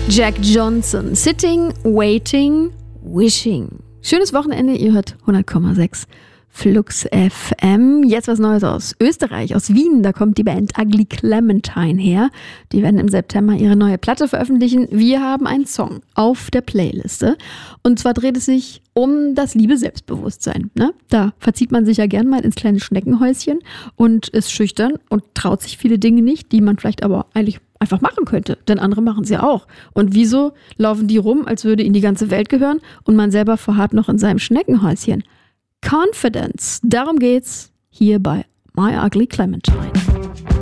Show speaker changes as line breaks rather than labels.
Jack Johnson, Sitting, Waiting, Wishing. Schönes Wochenende, ihr hört 100,6 Flux FM. Jetzt was Neues aus Österreich, aus Wien. Da kommt die Band Ugly Clementine her. Die werden im September ihre neue Platte veröffentlichen. Wir haben einen Song auf der Playliste. Und zwar dreht es sich um das liebe Selbstbewusstsein. Ne? Da verzieht man sich ja gern mal ins kleine Schneckenhäuschen und ist schüchtern und traut sich viele Dinge nicht, die man vielleicht aber eigentlich einfach machen könnte. Denn andere machen es ja auch. Und wieso laufen die rum, als würde ihnen die ganze Welt gehören und man selber verharrt noch in seinem Schneckenhäuschen? Confidence, darum geht's hier bei My Ugly Clementine.